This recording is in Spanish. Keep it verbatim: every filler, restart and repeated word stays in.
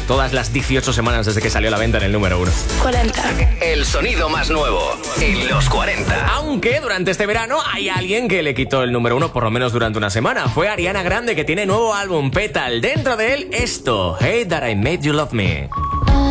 todas las dieciocho semanas desde que salió a la venta en el número uno. cuarenta. El sonido más nuevo en los cuarenta. Aunque durante este verano hay alguien que le quitó el número uno por lo menos durante una semana. Fue Ariana Grande, que tiene nuevo álbum, Petal. Dentro de él, esto, Hey That I Made You Love Me.